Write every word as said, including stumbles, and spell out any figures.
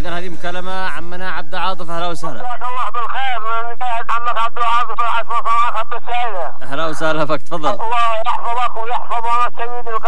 اذا هذه مكالمه عمنا عبد عاطف. اهلا وسهلا. جزاك الله بالخير من بدايه عمك عبد العاطف عشر صناعه خط السائله. اهلا وسهلا فيك تفضل. الله يحفظك ويحفظ السيد